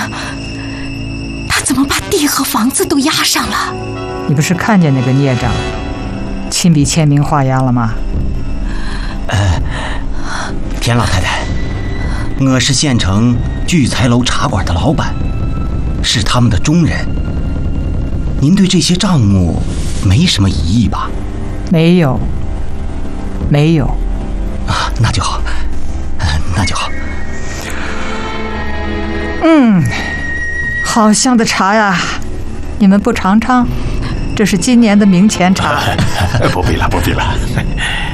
他怎么把地和房子都押上了？ 你不是看见那个孽障亲笔签名画押了吗？ 田老太太，我是县城聚财楼茶馆的老板，是他们的中人。您对这些账目没什么疑义吧？ 没有，没有。 啊，那就好，那就好。 好香的茶呀，你们不尝尝？这是今年的明前茶。 不必了，不必了。